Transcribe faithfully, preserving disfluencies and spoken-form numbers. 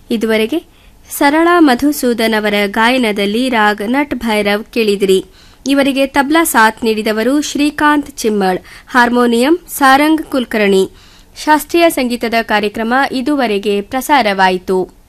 ಇದುವರೆಗೆ ಸರಳಾ ಮಧುಸೂದನ್ ಅವರ ಗಾಯನದಲ್ಲಿ ರಾಗ್ ನಟ್ ಭೈರವ್ ಕೇಳಿದಿರಿ. ಇವರಿಗೆ ತಬ್ಲಾ ಸಾಥ್ ನೀಡಿದವರು ಶ್ರೀಕಾಂತ್ ಚಿಮ್ಮಳ್, ಹಾರ್ಮೋನಿಯಂ ಸಾರಂಗ್ ಕುಲಕರ್ಣಿ. ಶಾಸ್ತ್ರೀಯ ಸಂಗೀತದ ಕಾರ್ಯಕ್ರಮ ಇದುವರೆಗೆ ಪ್ರಸಾರವಾಯಿತು.